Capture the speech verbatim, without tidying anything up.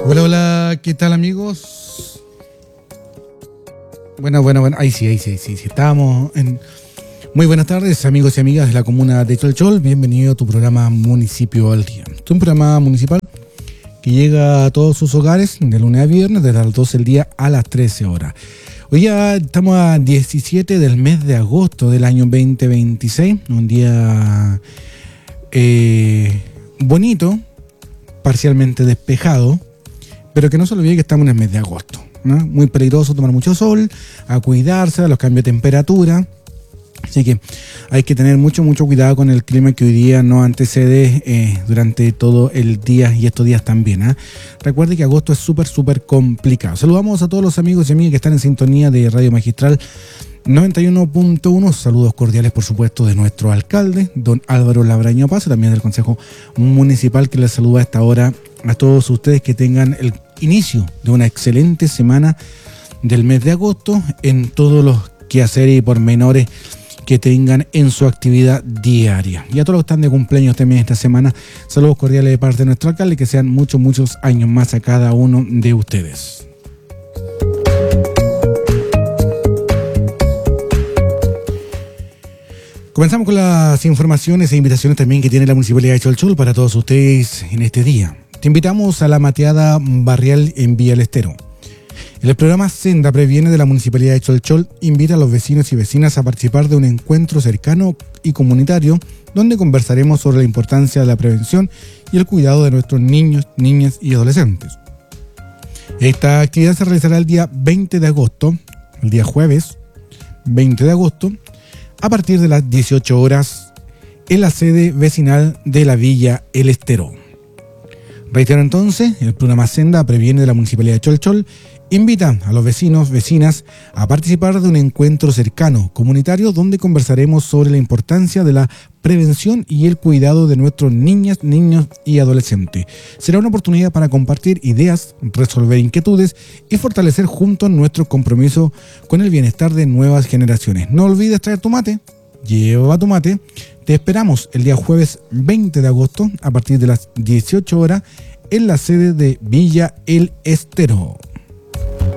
Hola, hola, ¿qué tal amigos? Bueno, bueno, bueno, ahí sí, ahí sí, ahí sí, sí, estábamos en... Muy buenas tardes amigos y amigas de la comuna de Cholchol, bienvenido a tu programa Municipio al Día. Es un programa municipal que llega a todos sus hogares de lunes a viernes, desde las doce del día a las trece horas. Hoy ya estamos a diecisiete del mes de agosto del año veinte veintiséis, un día eh, bonito, parcialmente despejado, pero que no se olvide que estamos en el mes de agosto, ¿no? Muy peligroso tomar mucho sol, a cuidarse, a los cambios de temperatura. Así que hay que tener mucho, mucho cuidado con el clima que hoy día nos antecede eh, durante todo el día y estos días también. ¿eh? Recuerde que agosto es súper, súper complicado. Saludamos a todos los amigos y amigas que están en sintonía de Radio Magistral noventa y uno punto uno. Saludos cordiales, por supuesto, de nuestro alcalde, don Álvaro Labraño Paz, también del Consejo Municipal, que les saluda a esta hora a todos ustedes, que tengan el inicio de una excelente semana del mes de agosto en todos los quehaceres y pormenores que tengan en su actividad diaria. Y a todos los que están de cumpleaños también esta semana, saludos cordiales de parte de nuestro alcalde, que sean muchos, muchos años más a cada uno de ustedes. Comenzamos con las informaciones e invitaciones también que tiene la Municipalidad de Cholchol para todos ustedes en este día. Te invitamos a la mateada barrial en Villa El Estero. El programa Senda Previene de la Municipalidad de Cholchol invita a los vecinos y vecinas a participar de un encuentro cercano y comunitario donde conversaremos sobre la importancia de la prevención y el cuidado de nuestros niños, niñas y adolescentes. Esta actividad se realizará el día veinte de agosto, el día jueves veinte de agosto, a partir de las dieciocho horas en la sede vecinal de la Villa El Estero. Reitero entonces, el programa Senda Previene de la Municipalidad de Cholchol invita a los vecinos, vecinas a participar de un encuentro cercano, comunitario, donde conversaremos sobre la importancia de la prevención y el cuidado de nuestros niñas, niños y adolescentes. Será una oportunidad para compartir ideas, resolver inquietudes y fortalecer juntos nuestro compromiso con el bienestar de nuevas generaciones. No olvides traer tu mate, lleva tu mate. Te esperamos el día jueves veinte de agosto a partir de las dieciocho horas en la sede de Villa El Estero.